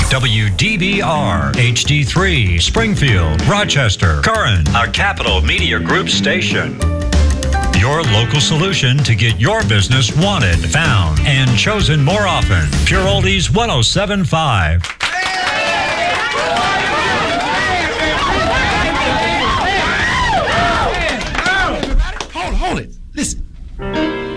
WDBR, HD3, Springfield, Rochester, Curran, a Capital Media Group station. Your local solution to get your business wanted, found, and chosen more often. Pure Oldies 107.5.